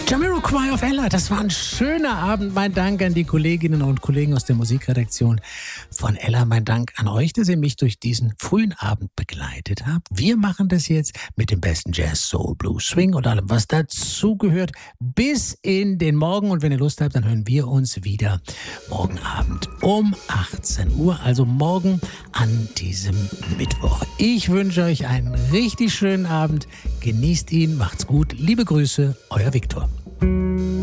Jamiroquai auf Ella, das war ein schöner Abend. Mein Dank an die Kolleginnen und Kollegen aus der Musikredaktion von Ella. Mein Dank an euch, dass ihr mich durch diesen frühen Abend begleitet habt. Wir machen das jetzt mit dem besten Jazz, Soul, Blues, Swing und allem, was dazugehört, bis in den Morgen. Und wenn ihr Lust habt, dann hören wir uns wieder morgen Abend um 18 Uhr, also morgen an diesem Mittwoch. Ich wünsche euch einen richtig schönen Abend. Genießt ihn, macht's gut. Liebe Grüße, euer Viktor.